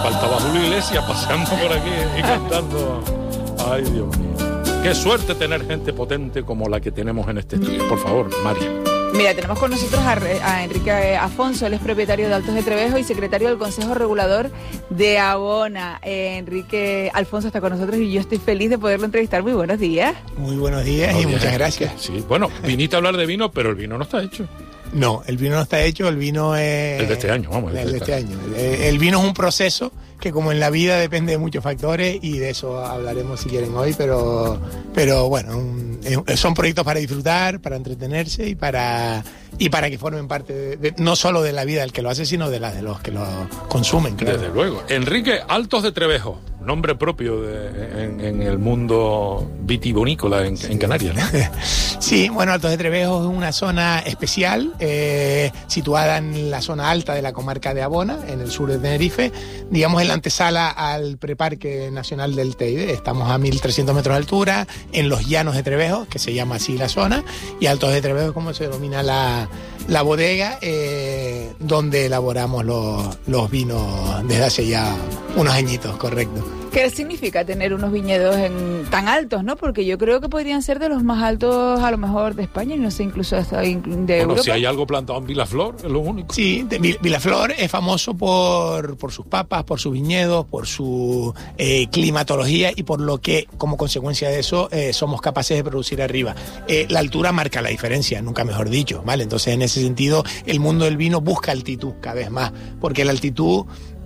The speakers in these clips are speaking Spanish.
faltaba Julio Iglesias paseando por aquí y cantando. Ay, Dios mío. Qué suerte tener gente potente como la que tenemos en este estudio. Por favor, María. Mira, tenemos con nosotros a Enrique Afonso, él es propietario de Altos de Trevejo y secretario del Consejo Regulador de Abona. Enrique Alfonso está con nosotros y yo estoy feliz de poderlo entrevistar. Muy buenos días. Muy buenos días y muchas gracias. Sí, bueno, viniste a hablar de vino, pero el vino no está hecho. No, el vino no está hecho, el vino es... El de este año, vamos. El de este año. El vino es un proceso que, como en la vida, depende de muchos factores y de eso hablaremos si quieren hoy, pero bueno, son proyectos para disfrutar, para entretenerse y para que formen parte no solo de la vida del que lo hace, sino de la de los que lo consumen. Claro. Desde luego. Enrique, Altos de Trevejo, nombre propio en el mundo vitivinícola en Canarias, ¿no? Sí, bueno, Altos de Trevejo es una zona especial, situada en la zona alta de la comarca de Abona, en el sur de Tenerife, digamos en la antesala al Preparque Nacional del Teide. Estamos a 1.300 metros de altura, en los llanos de Trevejo, que se llama así la zona, y Altos de Trevejo es como se denomina la bodega, donde elaboramos los vinos desde hace ya unos añitos, correcto. ¿Qué significa tener unos viñedos tan altos, no? Porque yo creo que podrían ser de los más altos, a lo mejor, de España, y no sé, incluso hasta de Europa. Bueno, si hay algo plantado en Vilaflor, es lo único. Sí, Vilaflor es famoso por sus papas, por sus viñedos, por su climatología y por lo que, como consecuencia de eso, somos capaces de producir arriba. La altura marca la diferencia, nunca mejor dicho, ¿vale? Entonces, en ese sentido, el mundo del vino busca altitud cada vez más, porque la altitud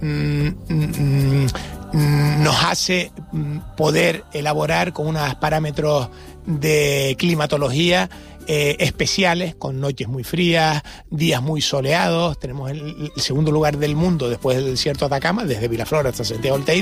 nos hace poder elaborar con unos parámetros de climatología especiales, con noches muy frías, días muy soleados. Tenemos el segundo lugar del mundo después del desierto de Atacama, desde Vilaflor hasta Santiago del Teide.